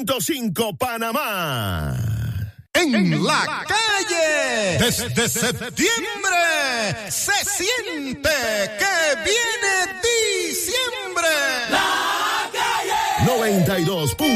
92.5 Panamá. En la calle, desde septiembre, se siente que viene diciembre. La calle 92.